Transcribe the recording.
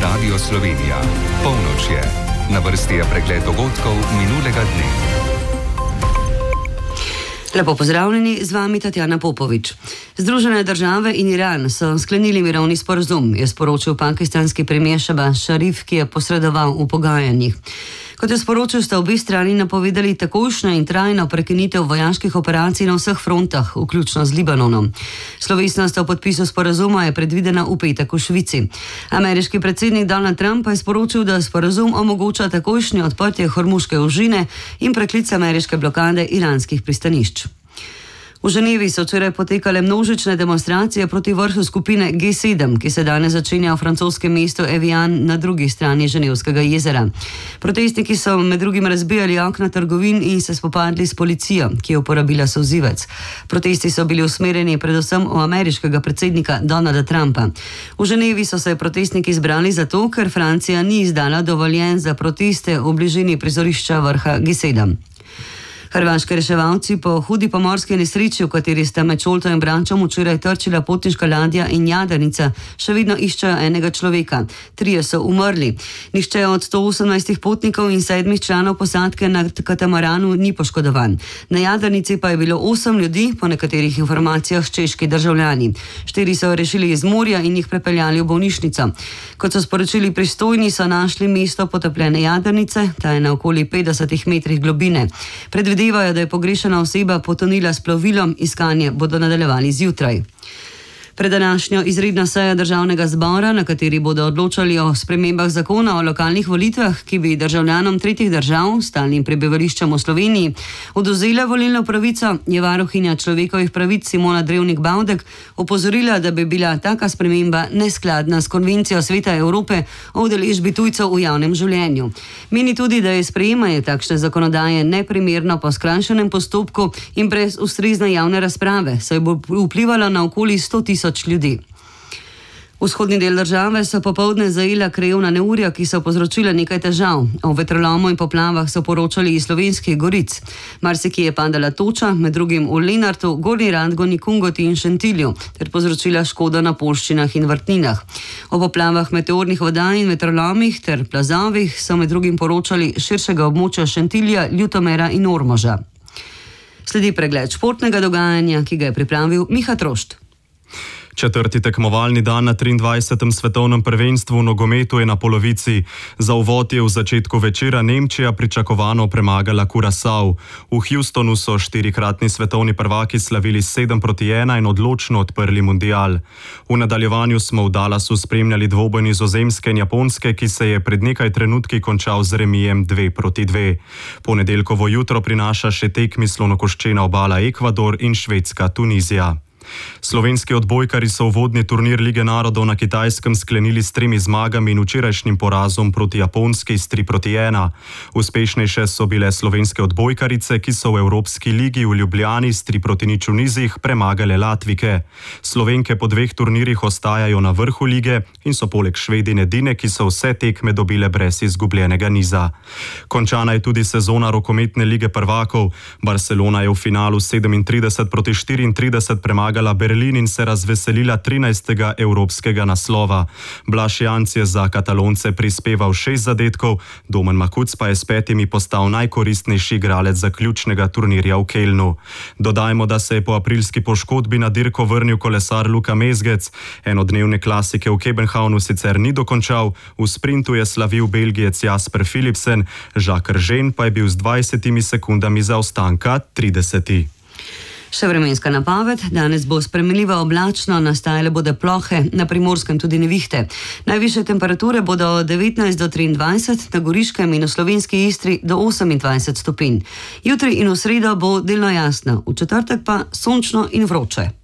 Radio Slovenija. Polnoč je. Na vrsti je pregled dogodkov minulega dne. Lepo pozdravljeni, z vami Tatjana Popovič. Združene države in Iran so sklenili mirovni sporazum, je sporočil pakistanski premier Shehbaz Sharif, ki je posredoval v pogajanjih. Kot je sporočil, sta obi strani napovedali takojšnjo in trajno prekinitev vojaških operacij na vseh frontah, vključno z Libanonom. Slovesnost o podpisu sporazuma je predvidena v petek v Švici. Ameriški predsednik Donald Trump pa je sporočil, da sporazum omogoča takojšnje odprtje Hormuške ožine in preklic ameriške blokade iranskih pristanišč. V Ženevi so včeraj potekale množične demonstracije proti vrhu skupine G7, ki se danes začenja v francoskem mestu Evian na drugi strani Ženevskega jezera. Protestniki so med drugim razbijali okna trgovin in se spopadli s policijo, ki je uporabila solzivec. Protesti so bili usmerjeni predvsem v ameriškega predsednika Donalda Trumpa. V Ženevi so se protestniki zbrali zato, ker Francija ni izdala dovoljenj za proteste v bližini prizorišča vrha G7. Hrvaški reševalci po hudi pomorski nesreči, v kateri sta med Šolto in Bračom včeraj trčila potniška ladja in jadrnica, še vedno iščejo enega človeka. 3 so umrli. Nihče od 118 potnikov in 7 članov posadke na katamaranu ni poškodovan. Na jadrnici pa je bilo 8 ljudi, po nekaterih informacijah češki državljani. 4 so rešili iz morja in jih prepeljali v bolnišnico. Kot so sporočili pristojni, so našli mesto potopljene jadrnice, ta je na okoli 50 metrih globine. Predvidevajo, da je pogrešana oseba potonila s plovilom, iskanje bodo nadaljevali zjutraj. Pred današnjo izredno sejo državnega zbora, na kateri bodo odločali o spremembah zakona o lokalnih volitvah, ki bi državljanom tretjih držav, stalnim prebivališčem v Sloveniji, odvzela volilno pravico, je varuhinja človekovih pravic Simona Drevnik Bavdek opozorila, da bi bila taka sprememba neskladna s konvencijo Sveta Evrope o udeležbi tujcev v javnem življenju. Meni tudi, da je sprejemanje takšne zakonodaje neprimerno po skrajšanem postopku in brez ustrezne javne razprave, saj bo vplivalo na okoli 100 000 ljudi. Vzhodni del države so popoldne zajela krajevna neurja, ki so povzročila nekaj težav. O vetrolomu in poplavah so poročali iz Slovenskih goric. Marsikje je padala toča, med drugim v Lenartu, Gornji Radgoni, Kungoti in Šentilju, ter povzročila škodo na poljščinah in vrtninah. O poplavah meteornih voda in vetrolomih ter plazovih so med drugim poročali širšega območja Šentilja, Ljutomera in Ormoža. Sledi pregled športnega dogajanja, ki ga je pripravil Miha Trošt. Četrti tekmovalni dan na 23. svetovnem prvenstvu v nogometu je na polovici. Za uvod je v začetku večera Nemčija pričakovano premagala Curaçao. V Houstonu so 4-kratni svetovni prvaki slavili 7-1 in odločno odprli mundial. V nadaljevanju smo v Dallasu spremljali dvoboj Nizozemske in Japonske, ki se je pred nekaj trenutki končal z remijem 2-2. Ponedeljkovo jutro prinaša še tekmi slonokoščena obala Ekvador in Švedska Tunizija. Slovenski odbojkari so uvodni turnir Lige narodov na Kitajskem sklenili s 3 zmagami in včerajšnjim porazom proti Japonski s 3-1. Uspešnejše so bile slovenske odbojkarice, ki so v Evropski ligi v Ljubljani s 3-0 v nizih premagale Latvike. Slovenke po 2 turnirjih ostajajo na vrhu lige in so poleg Švedin edine, ki so vse tekme dobile brez izgubljenega niza. Končana je tudi sezona rokometne lige prvakov. Barcelona je v finalu 37-34 premagala Berlin in se razveselila 13. evropskega naslova. Blaž Janc je za Katalonce prispeval 6 zadetkov, Domen Makuc pa je s 5 postal najkoristnejši igralec zaključnega turnirja v Kelnu. Dodajmo, da se je po aprilski poškodbi na dirko vrnil kolesar Luka Mezgec. Enodnevne klasike v Kebenhavnu sicer ni dokončal, v sprintu je slavil Belgijec Jasper Philipsen, Jacques Ržen pa je bil z 20 sekundami zaostanka 30. Še vremenska napoved. Danes bo spremenljivo oblačno, nastajale bodo plohe, na Primorskem tudi nevihte. Najvišje temperature bodo od 19 do 23, na Goriškem in v slovenski Istri do 28 stopinj. Jutri in v sredo bo delno jasno, v četrtek pa sončno in vroče.